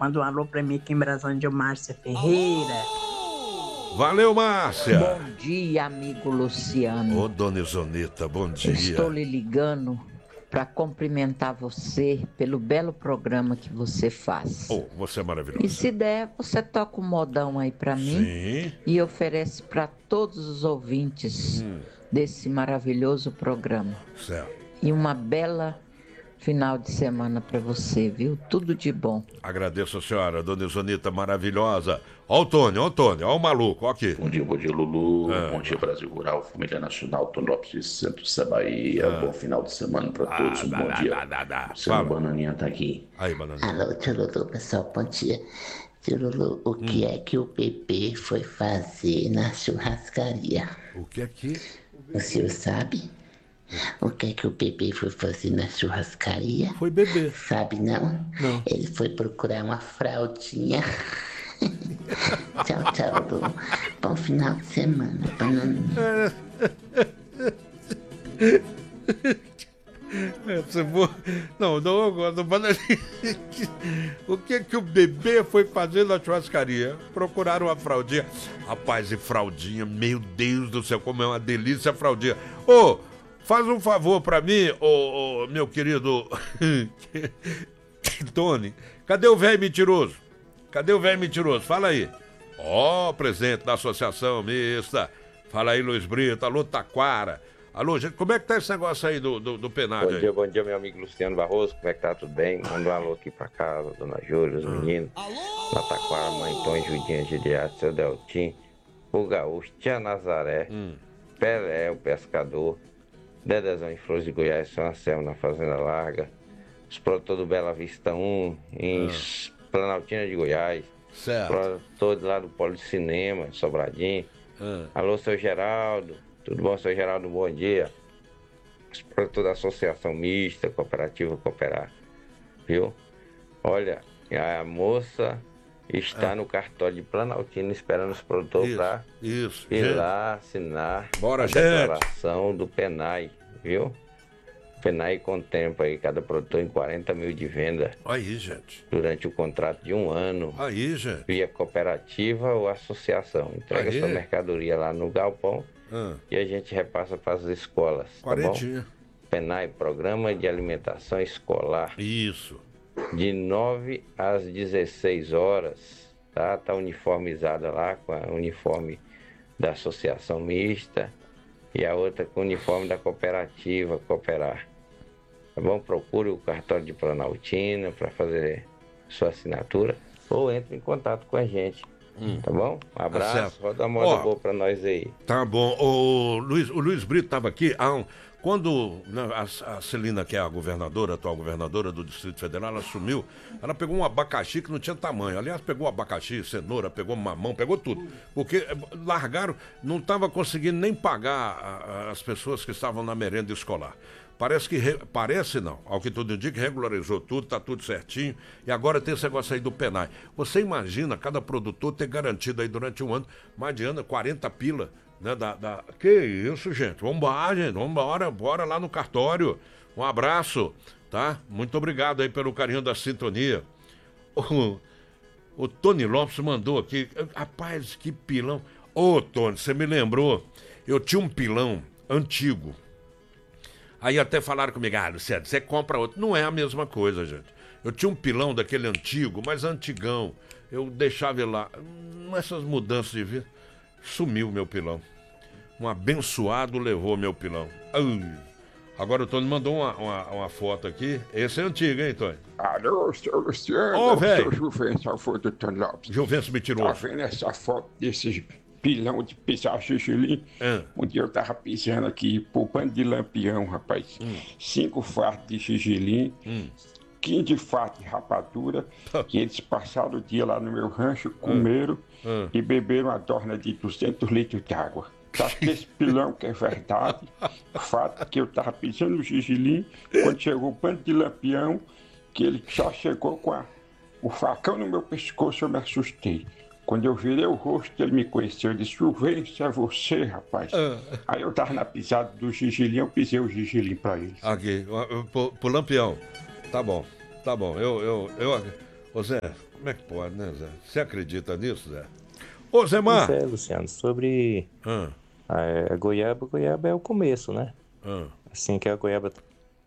Manda um alô pra mim aqui em Brasília, Márcia Ferreira. Valeu, Márcia. Bom dia, amigo Luciano. Ô, dona Isonita, bom dia. Estou lhe ligando para cumprimentar você pelo belo programa que você faz. Oh, você é maravilhoso. E se der, você toca um modão aí para mim. Sim. E oferece para todos os ouvintes desse maravilhoso programa. Certo. E uma bela final de semana para você, viu? Tudo de bom. Agradeço a senhora, dona Isonita, maravilhosa. Ó o Tônio, ó o maluco, ó aqui. Bom dia, Lulu. Bom dia, Brasil Rural, Família Nacional, Tony Lopes de Santos, Bahia. Bom final de semana para todos. Bom dia. Luciano Bananinha tá aqui. Aí, Bananinha. Alô, tio Lulu, pessoal, bom dia. Tio Lulu, o que é que o Pepe foi fazer na churrascaria? O que é que? O senhor sabe? O que é que o Pepe foi fazer na churrascaria? Foi beber. Sabe não? Não. Ele foi procurar uma fraldinha. Tchau, tchau, Lulu. Bom final de semana, Bananinha. Não, eu gosto do Bananinha. O que é que o bebê foi fazer na churrascaria? Procuraram uma fraldinha. Rapaz, e fraldinha, meu Deus do céu, como é uma delícia a fraldinha. Ô, faz um favor pra mim, meu querido Tony. Cadê o velho mentiroso? Fala aí. Ó, presidente da Associação Mista. Fala aí, Luiz Brito. Alô, Taquara. Alô, gente, como é que tá esse negócio aí do penário aí? Bom dia, meu amigo Luciano Barroso. Como é que tá? Tudo bem? Manda um alô aqui pra casa, dona Júlia, os meninos. Na Taquara, mãe Tom, Judinha, Giliade, seu Deltim, o Gaúcho, Tia Nazaré, Pelé, o pescador, Dedezão em Flores de Goiás, São Anselmo na Fazenda Larga, os produtores do Bela Vista 1, em Planaltina de Goiás, certo. Produtores lá do Polo de Cinema, de Sobradinho. Alô, seu Geraldo. Tudo bom, seu Geraldo? Bom dia. Os produtores da Associação Mista, Cooperativa Cooperar. Viu? Olha, a moça está no cartório de Planaltina esperando os produtores para ir lá assinar a declaração do PENAI, viu? O PENAI contempla aí cada produtor em 40 mil de venda. Aí, gente. Durante o contrato de um ano. Aí, gente. Via cooperativa ou associação. Entrega sua mercadoria lá no galpão. E a gente repassa para as escolas. Quarentinha. Tá bom? PENAI, Programa de Alimentação Escolar. Isso. De 9 às 16 horas. Tá uniformizada lá com a uniforme da Associação Mista. E a outra com o uniforme da cooperativa Cooperar. Tá bom? Procure o cartório de Planaltina para fazer sua assinatura. Ou entre em contato com a gente. Tá bom? Um abraço, roda a moda boa pra nós aí. Tá bom. O Luiz Brito estava aqui quando a Celina, que é a atual governadora do Distrito Federal, ela assumiu, ela pegou um abacaxi que não tinha tamanho. Aliás, pegou abacaxi, cenoura, pegou mamão, pegou tudo. Porque largaram, não estava conseguindo nem pagar as pessoas que estavam na merenda escolar. Parece não, ao que tudo indica, regularizou tudo, tá tudo certinho, e agora tem esse negócio aí do PENAI. Você imagina cada produtor ter garantido aí durante um ano mais de 40 pila, né, Que isso, gente, vambora, bora lá no cartório. Um abraço, tá? Muito obrigado aí pelo carinho da sintonia. O Tony Lopes mandou aqui, rapaz, que pilão. Ô, Tony, você me lembrou, eu tinha um pilão antigo. Aí até falaram comigo, Luciano, você compra outro. Não é a mesma coisa, gente. Eu tinha um pilão daquele antigo, mas antigão. Eu deixava ele lá. Nessas mudanças de vida, sumiu meu pilão. Um abençoado levou meu pilão. Agora o Tony mandou uma foto aqui. Esse é antigo, hein, Tony? Alô, seu Luciano. Ô, velho. Eu sou Juvencio, a foto do Tony Lopes. Juvencio me tirou. Tá vendo essa foto desses pilão de pisar xixi? Um dia eu tava pisando aqui, poupando de lampião, rapaz. 5 fartos de xixi, 15 fartos de rapadura. E eles passaram o dia lá no meu rancho, comeram e beberam uma torna de 200 litros d'água. Tá que esse pilão que é verdade. O fato é que eu tava pisando no xixi, quando chegou o bando de lampião, que ele só chegou com o facão no meu pescoço, eu me assustei. Quando eu virei o rosto, ele me conheceu. Ele disse, Juvencio, é você, rapaz. Aí eu tava na pisada do gigilim, eu pisei o gigilim pra ele. Aqui, pro Lampião. Tá bom. Ô Zé, como é que pode, né, Zé? Você acredita nisso, Zé? Ô Zé Mar! Pois é, Luciano, sobre a goiaba é o começo, né? Assim que a goiaba... O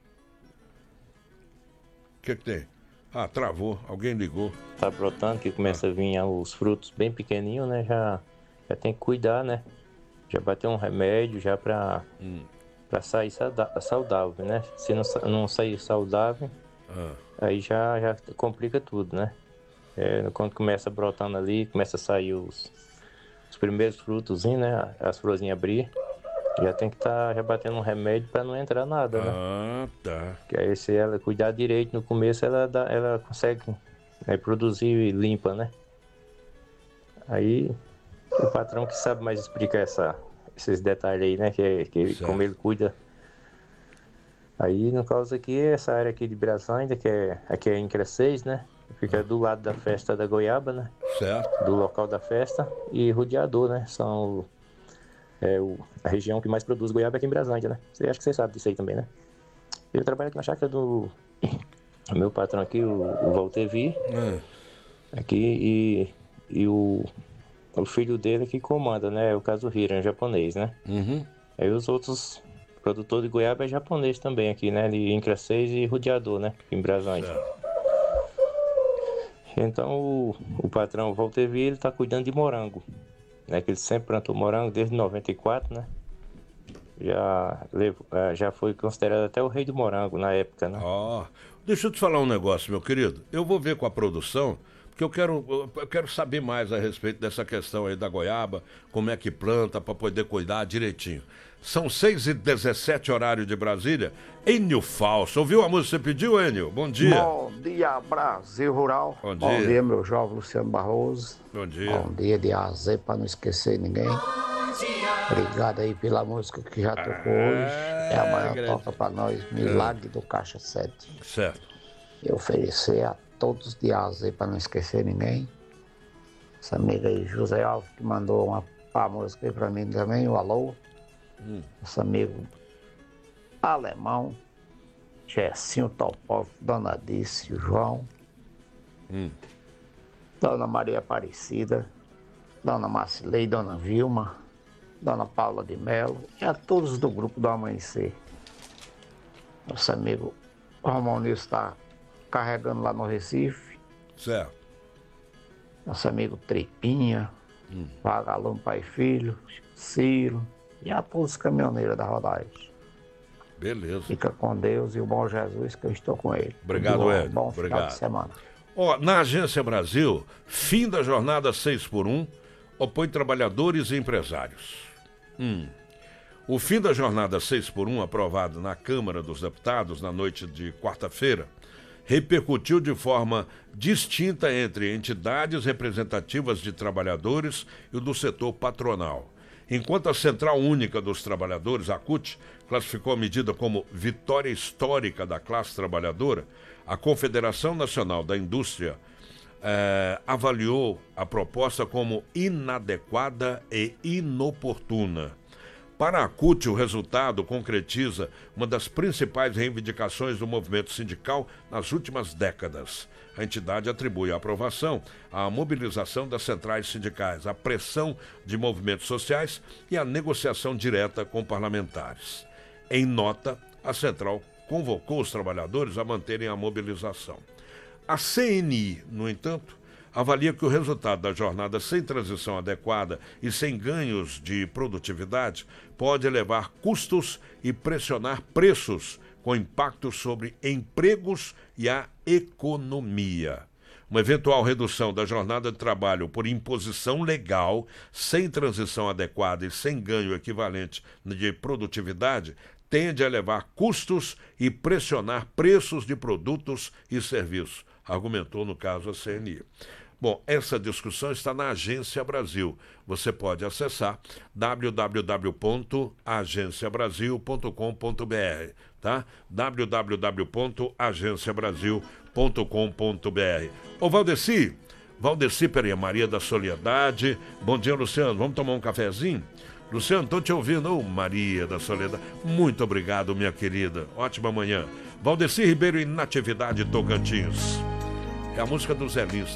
que tem? Ah, travou, alguém ligou. Tá brotando, que começa a vir os frutos bem pequenininhos, né? Já tem que cuidar, né? Já bater um remédio já pra sair saudável, né? Se não sair saudável, aí já complica tudo, né? Quando começa brotando ali, começa a sair os primeiros frutos, né? As florzinhas abrir, já tem que estar já batendo um remédio para não entrar nada, né? Ah, tá. Que aí se ela cuidar direito no começo, ela consegue produzir limpa, né? Aí o patrão que sabe mais explicar esses detalhes aí, né? Que como ele cuida. Aí, no caso aqui, essa área aqui de Brasília, aqui é em Crescês, né? Fica do lado da festa da goiaba, né? Certo. Do local da festa. E Rodeador, né? São a região que mais produz goiaba aqui em Brasília, né? Acho que você sabe disso aí também, né? Eu trabalho aqui na chácara do meu patrão aqui, o Valtevi. Aqui, e o filho dele que comanda, né? O Kazuhira, japonês, né? Aí os outros produtores de goiaba é japonês também aqui, né? Em Crescês e Rodeador, né? Aqui em Brasília. Então o patrão Valtevi, ele tá cuidando de morango, né? Que ele sempre plantou morango desde 94, né? Já foi considerado até o rei do morango na época, né? Deixa eu te falar um negócio, meu querido. Eu vou ver com a produção, porque eu quero saber mais a respeito dessa questão aí da goiaba, como é que planta, para poder cuidar direitinho. São 6h17, horário de Brasília. Enio Falso. Ouviu a música que você pediu, Enio? Bom dia. Bom dia, Brasil Rural. Bom dia. Bom dia, meu jovem Luciano Barroso. Bom dia. Bom dia de AZ, para não esquecer ninguém. Obrigado aí pela música que já tocou hoje. Amanhã toca para nós Milagre do Caixa 7. Certo. E oferecer a todos de AZ, para não esquecer ninguém. Essa amiga aí, José Alves, que mandou uma música aí para mim também, o alô. Esse amigo alemão, Jessinho Topov, Dona Dice, o João, Dona Maria Aparecida, Dona Marcilei, Dona Vilma, Dona Paula de Melo e a todos do grupo do Amanhecer. Nosso amigo Romaunilson está carregando lá no Recife. Certo. Nosso amigo Tripinha, Vagalume Pai e Filho, Ciro e a todos os caminhoneiros da rodagem. Beleza. Fica com Deus e o bom Jesus, que eu estou com ele. Obrigado, Hélio. Bom final de semana. Na Agência Brasil, fim da jornada 6x1, opõe trabalhadores e empresários. O fim da jornada 6x1, aprovado na Câmara dos Deputados na noite de quarta-feira, repercutiu de forma distinta entre entidades representativas de trabalhadores e o do setor patronal. Enquanto a Central Única dos Trabalhadores, a CUT, classificou a medida como vitória histórica da classe trabalhadora, a Confederação Nacional da Indústria avaliou a proposta como inadequada e inoportuna. Para a CUT, o resultado concretiza uma das principais reivindicações do movimento sindical nas últimas décadas. A entidade atribui a aprovação à mobilização das centrais sindicais, à pressão de movimentos sociais e à negociação direta com parlamentares. Em nota, a central convocou os trabalhadores a manterem a mobilização. A CNI, no entanto, avalia que o resultado da jornada sem transição adequada e sem ganhos de produtividade pode elevar custos e pressionar preços, com impacto sobre empregos e a economia. Uma eventual redução da jornada de trabalho por imposição legal, sem transição adequada e sem ganho equivalente de produtividade, tende a elevar custos e pressionar preços de produtos e serviços, argumentou, no caso, a CNI. Bom, essa discussão está na Agência Brasil. Você pode acessar www.agenciabrasil.com.br, tá? www.agenciabrasil.com.br. Ô Valdeci, Pereira, Maria da Soledade. Bom dia, Luciano. Vamos tomar um cafezinho? Luciano, estou te ouvindo. Ô, Maria da Soledade. Muito obrigado, minha querida. Ótima manhã. Valdeci Ribeiro, em Natividade, Tocantins. É a música do Zé Lins.